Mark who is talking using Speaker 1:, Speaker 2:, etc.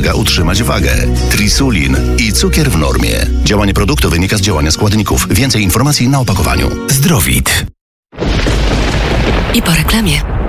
Speaker 1: pomaga utrzymać wagę. Trisulin i cukier w normie. Działanie produktu wynika z działania składników. Więcej informacji na opakowaniu.
Speaker 2: Zdrowit.
Speaker 3: I po reklamie.